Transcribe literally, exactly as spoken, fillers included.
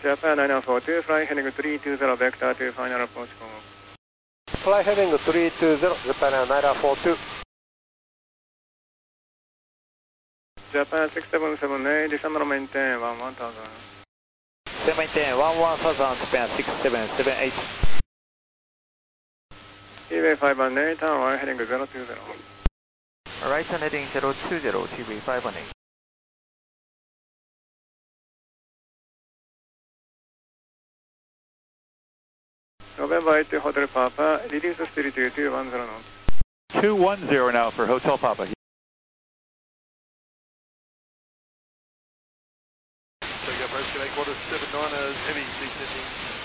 Japan nine four two, fly heading three two zero, vector to final approach call. Fly heading three two zero, Japan nine four two. Japan six seven seven eight, December maintain one one thousand. Maintain one one thousand, Japan six seven seven eight. T-Way five one eight, turn right heading zero two zero. Right turn heading zero two zero, T-Way five one eight. November eight, Hotel Papa, reduce speed to two one zero knots. two one zero now for Hotel Papa.